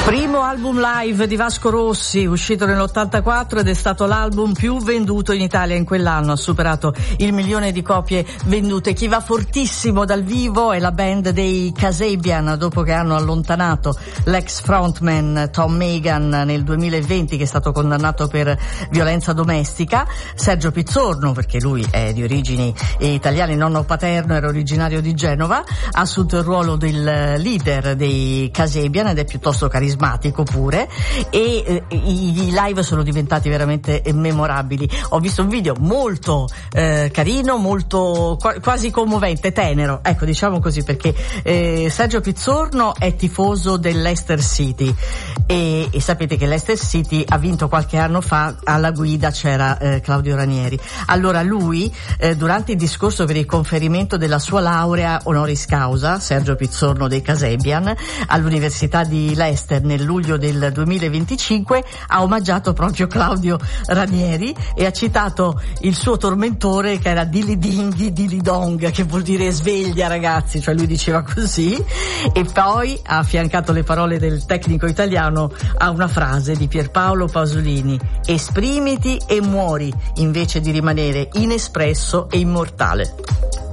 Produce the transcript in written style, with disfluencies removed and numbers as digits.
Primo album live di Vasco Rossi, uscito nell'84 ed è stato l'album più venduto in Italia in quell'anno, ha superato il 1 milione di copie vendute. Chi va fortissimo dal vivo è la band dei Kasabian, dopo che hanno allontanato l'ex frontman Tom Megan nel 2020, che è stato condannato per violenza domestica. Sergio Pizzorno, perché lui è di origini italiane, nonno paterno era originario di Genova, ha assunto il ruolo del leader dei Kasabian ed è piuttosto carismatico pure, e i live sono diventati veramente memorabili. Ho visto un video molto carino, molto quasi commovente, tenero, ecco, diciamo così, perché Sergio Pizzorno è tifoso dell'Leicester City e sapete che l'Leicester City ha vinto qualche anno fa, alla guida c'era Claudio Ranieri. Allora lui durante il discorso per il conferimento della sua laurea honoris causa, Sergio Pizzorno dei Kasabian, all'Università di Leicester nel luglio del 2025, ha omaggiato proprio Claudio Ranieri e ha citato il suo tormentore, che era Dilly Dinghi Dilly Dong, che vuol dire sveglia ragazzi, cioè lui diceva così, e poi ha affiancato le parole del tecnico italiano a una frase di Pierpaolo Pasolini: esprimiti e muori invece di rimanere inespresso e immortale.